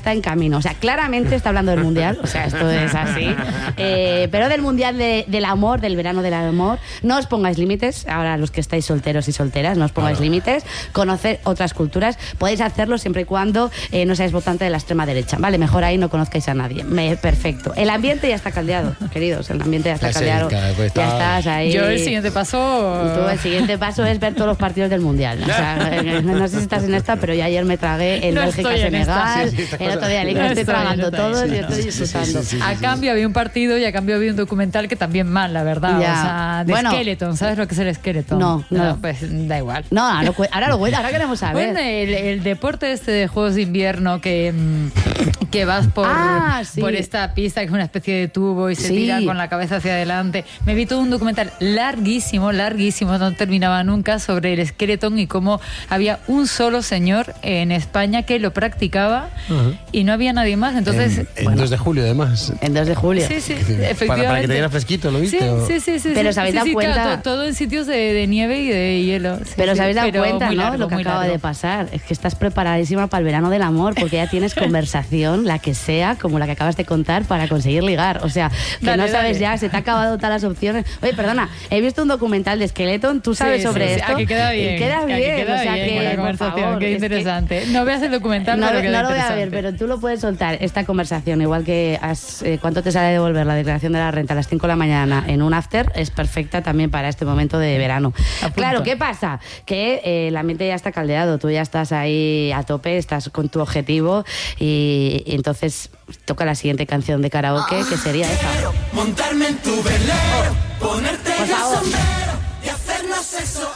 está en camino. O sea, claramente está hablando del Mundial, o sea, esto es así. Pero del Mundial del amor, del verano del amor, no os pongáis límites, ahora los que estáis solteros y solteras, no os pongáis límites, conocer otras culturas, podéis hacerlo siempre y cuando no seáis votante de la extrema derecha, ¿vale? Mejor ahí no conozcáis a nadie. Perfecto. El ambiente ya está caldeado, queridos, el ambiente ya está caldeado. Pues ya estás ahí. Yo el siguiente paso... El siguiente paso es ver todos los partidos del Mundial. O sea, no sé si estás en esta, pero yo ayer me tragué el Bélgica-Senegal, el otro día me estoy tragando todos y estoy disfrutando. A cambio había un partido y a cambio había un documental que también mal, la verdad. Ya. O sea, de Skeleton. ¿Sabes lo que es el Skeleton? No. Pues da igual. No, ahora queremos saber. Bueno, el deporte de juegos de invierno que vas por esta pista que es una especie de tubo y se tira con la cabeza hacia adelante. Me vi todo un documental larguísimo, no terminaba nunca, sobre el Skeleton y cómo había un solo señor en España que lo practicaba y no había nadie más. Entonces, en 2 de julio, además. En 2 de julio. Sí, efectivamente. Para que te diera fresquito, ¿lo viste? Sí. Pero os habéis dado cuenta. Claro, todo en sitios de nieve y de hielo. Pero os habéis dado cuenta, ¿no? Largo, Lo que acaba de pasar. Es que estás preparadísima para el verano del amor, porque ya tienes conversación, la que sea, como la que acabas de contar, para conseguir ligar. O sea, que no sabes ya, se te ha acabado todas las opciones. Oye, perdona, he visto un documental de Skeleton, ¿tú sabes sobre esto? Aquí queda bien. Queda bien, o sea que, la conversación, favor, qué interesante. No veas el documental, no, pero queda no lo voy a ver, pero tú lo puedes soltar, esta conversación, igual que ¿cuánto te sale devolver la declaración de la renta a las 5 de la mañana en un after? Es perfecta también para este momento de verano. Claro, ¿qué pasa? Que el ambiente ya está caldeado, tú ya estás ahí a tope, estás con tu objetivo y entonces toca la siguiente canción de karaoke, que sería esa. Montarme en tu velero, ponerte el sombrero y hacernos eso.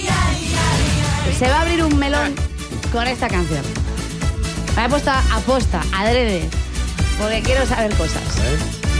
Se va a abrir un melón con esta canción. Me he puesto aposta, adrede, porque quiero saber cosas.